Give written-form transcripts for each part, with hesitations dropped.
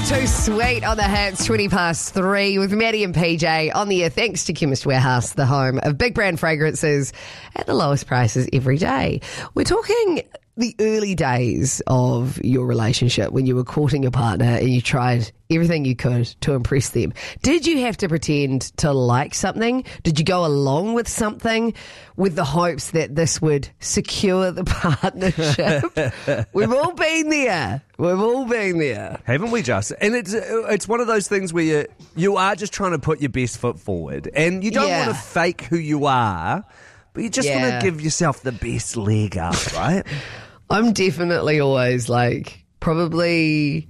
Too Sweet on the Hits, 3:20 with Maddie and PJ on the air, thanks to Chemist Warehouse, the home of big brand fragrances at the lowest prices every day. We're talking the early days of your relationship when you were courting your partner and you tried everything you could to impress them. Did you have to pretend to like something? Did you go along with something with the hopes that this would secure the partnership? We've all been there. We've all been there. Haven't we just? And it's one of those things where you are just trying to put your best foot forward and you don't want to fake who you are, but you just want to give yourself the best leg up, right? I'm definitely always like, probably,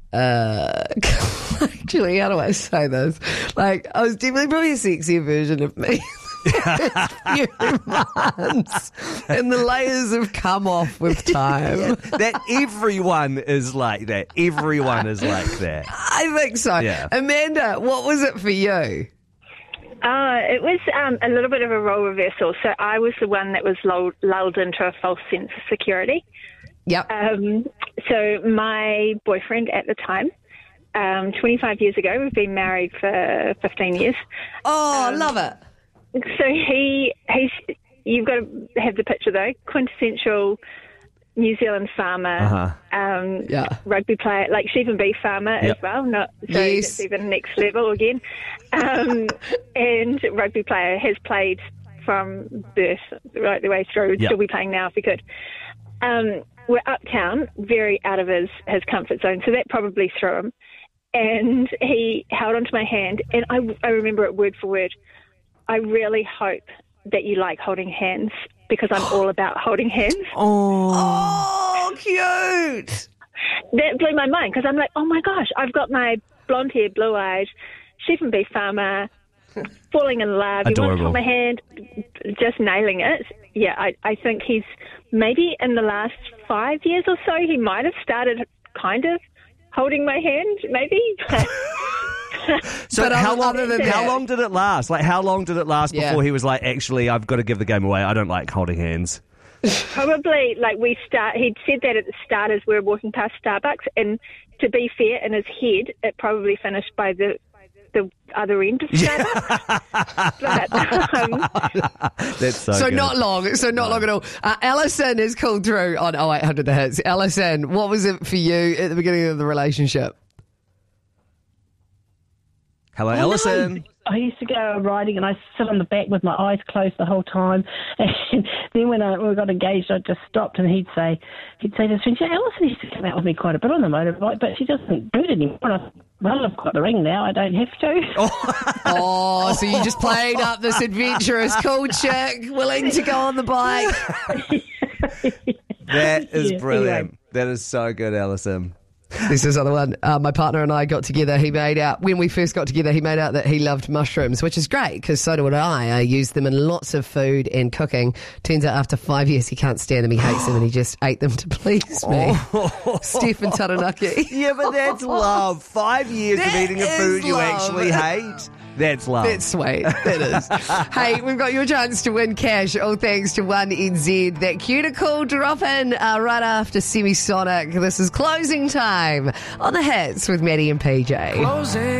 actually, how do I say this? Like, I was definitely probably a sexier version of me. Few months, and the layers have come off with time. That everyone is like that. Everyone is like that. I think so. Yeah. Amanda, what was it for you? It was a little bit of a role reversal. So I was the one that was lulled into a false sense of security. Yep. So my boyfriend at the time, 25 years ago, we've been married for 15 years. Oh, I love it. So he's you've got to have the picture though, quintessential New Zealand farmer, rugby player, like sheep and beef farmer as well. It's even next level again. And rugby player, has played from birth right the way through. Would still be playing now if he could. We're uptown, very out of his comfort zone, so that probably threw him. And he held onto my hand, and I remember it word for word. I really hope that you like holding hands, because I'm all about holding hands. Oh, cute. That blew my mind, because I'm like, oh my gosh, I've got my blonde hair, blue eyes, sheep and beef farmer, falling in love. Adorable. You want to hold my hand, just nailing it. Yeah, I think he's maybe in the last 5 years or so, he might have started kind of holding my hand, maybe. So how long did it last? Like, how long did it last before he was like, actually, I've got to give the game away. I don't like holding hands. Probably, like, he'd said that at the start as we were walking past Starbucks, and to be fair, in his head, it probably finished by the other end of Starbucks. That's so good. Not long. So not long at all. Alison has called through on 0800 The Hits. Alison, what was it for you at the beginning of the relationship? Hello, Alison. No. I used to go riding and I sit on the back with my eyes closed the whole time. And then when we got engaged, I just stopped and he'd say to his friend, Alison used to come out with me quite a bit on the motorbike, but she doesn't do it anymore. And I thought, well, I've got the ring now. I don't have to. Oh, so you just played up this adventurous, cool chick willing to go on the bike. That is brilliant. Anyway. That is so good, Alison. This is another one. My partner and I got together. When we first got together, he made out that he loved mushrooms, which is great because so do I. I use them in lots of food and cooking. Turns out after 5 years, he can't stand them. He hates them and he just ate them to please me. Stephen Taranaki. Yeah, but that's love. 5 years of eating a food you actually hate. That's love. That's sweet. That is. Hey, we've got your chance to win cash, all thanks to 1NZ. That cuticle drop in right after Semisonic. This is Closing Time on the Hits with Maddie and PJ. Closing.